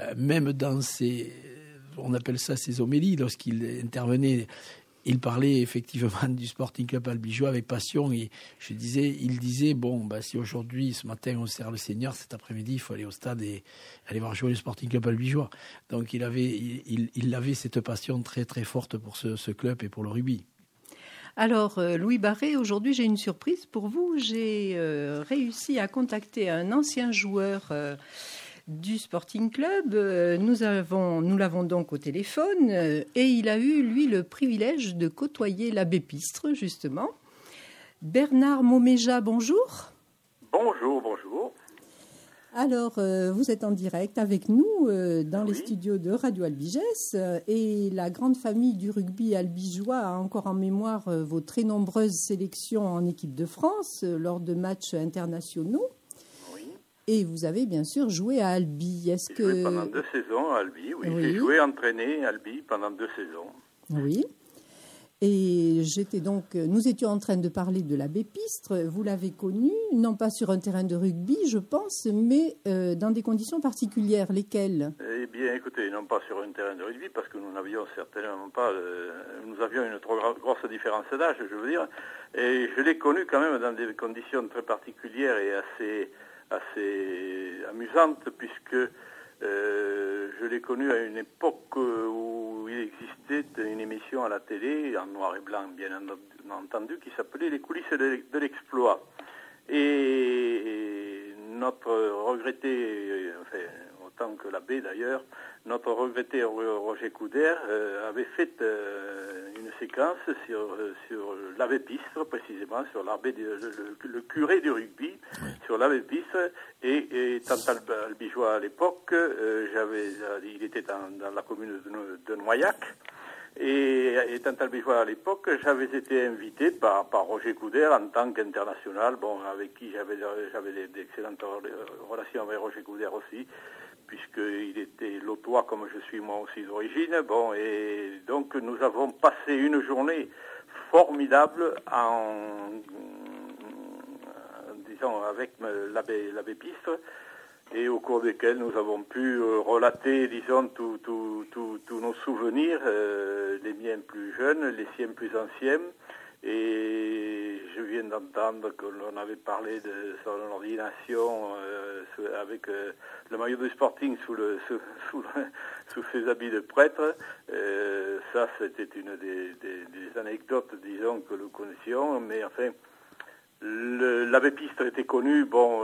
même dans on appelle ça ses homélies, lorsqu'il intervenait, il parlait effectivement du Sporting Club albigeois avec passion. Et il disait, si aujourd'hui, ce matin, on sert le Seigneur, cet après-midi, il faut aller au stade et aller voir jouer le Sporting Club albigeois. Donc il avait cette passion très très forte pour ce club et pour le rugby. Alors, Louis Barré, aujourd'hui, j'ai une surprise pour vous. J'ai réussi à contacter un ancien joueur du Sporting Club. Nous l'avons donc au téléphone et il a eu, lui, le privilège de côtoyer l'abbé Pistre, justement. Bernard Moméja, bonjour. Bonjour. Alors, vous êtes en direct avec nous dans les studios de Radio Albigès et la grande famille du rugby albigeois a encore en mémoire vos très nombreuses sélections en équipe de France lors de matchs internationaux. Et vous avez bien sûr joué à Albi. J'ai joué pendant 2 saisons à Albi, oui. J'ai entraîné à Albi pendant 2 saisons. Oui. Et nous étions en train de parler de l'abbé Pistre. Vous l'avez connu, non pas sur un terrain de rugby, je pense, mais dans des conditions particulières. Lesquelles ? Eh bien, écoutez, non pas sur un terrain de rugby, parce que nous n'avions certainement pas... nous avions une trop grosse différence d'âge, je veux dire. Et je l'ai connu quand même dans des conditions très particulières et assez amusantes, puisque je l'ai connu à une époque où il existait une émission à la télé, en noir et blanc bien entendu, qui s'appelait Les coulisses de l'exploit. Et notre regretté, autant que l'abbé d'ailleurs, notre regretté Roger Coudert avait fait une séquence sur l'abbé Pistre, précisément, sur le curé du rugby, sur l'abbé Pistre, et étant albigeois à l'époque, il était dans la commune de Noyac, et étant albigeois à l'époque, j'avais été invité par Roger Coudert en tant qu'international, avec qui j'avais d'excellentes relations avec Roger Coudert aussi, puisqu'il était lotois comme je suis moi aussi d'origine. Et donc nous avons passé une journée formidable avec l'abbé Pistre, et au cours desquels nous avons pu relater, tous nos souvenirs, les miens plus jeunes, les siens plus anciens. Et je viens d'entendre que l'on avait parlé de son ordination avec le maillot du Sporting sous ses habits de prêtre. Ça, c'était une des anecdotes, disons, que nous connaissions. Mais enfin, l'abbé Pistre était connu,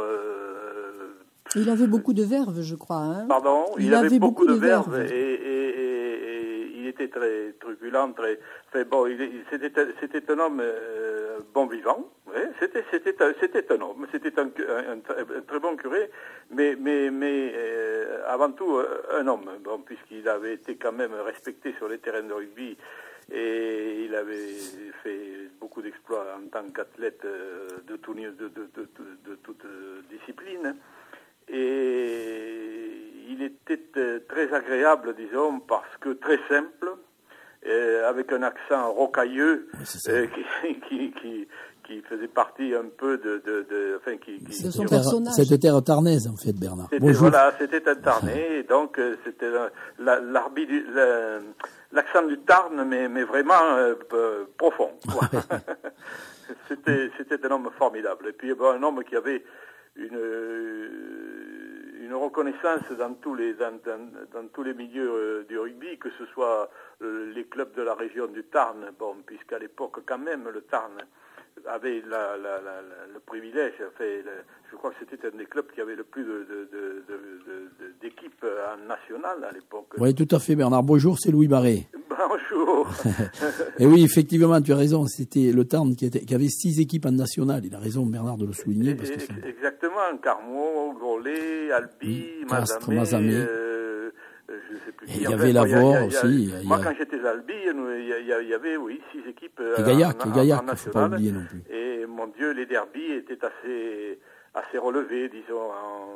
il avait beaucoup de verve, je crois. Hein. Pardon, il avait beaucoup de verve et il était très truculent, c'était un homme bon vivant. Ouais, c'était un homme, c'était un très bon curé, mais avant tout un homme, puisqu'il avait été quand même respecté sur les terrains de rugby. Et il avait fait beaucoup d'exploits en tant qu'athlète de toute discipline. Et il était très agréable, disons, parce que très simple, avec un accent rocailleux, qui faisait partie un peu de son personnage. C'était terre tarnaise, en fait, Bernard. C'était un Tarnais, et donc c'était l'accent du Tarn, mais vraiment profond. C'était un homme formidable. Et puis un homme qui avait une reconnaissance dans tous les milieux du rugby, que ce soit les clubs de la région du Tarn, puisqu'à l'époque quand même le Tarn avait le privilège, je crois que c'était un des clubs qui avait le plus d'équipes en nationale à l'époque. Oui, tout à fait, Bernard. Bonjour, c'est Louis Barré. Bonjour. Et oui, effectivement, tu as raison. C'était le Tarn qui avait 6 équipes en nationale. Il a raison, Bernard, de le souligner. Parce que exactement. Carmaux, Grolet, Albi, Mazamet. Je sais plus. Et il y avait Lavore aussi. Moi, quand j'étais à Albi, il y avait 6 équipes et Gaillac, en il ne nationale. faut pas oublier non plus. Et mon Dieu, les derbies étaient assez relevés, disons,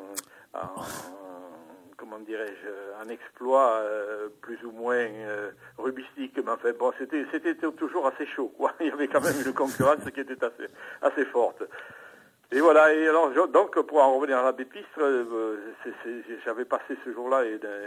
comment dirais-je, un exploit plus ou moins rubistique, mais enfin c'était toujours assez chaud, quoi. Il y avait quand même une concurrence qui était assez forte. Et voilà, et alors donc pour en revenir à l'abbé Pistre, j'avais passé ce jour-là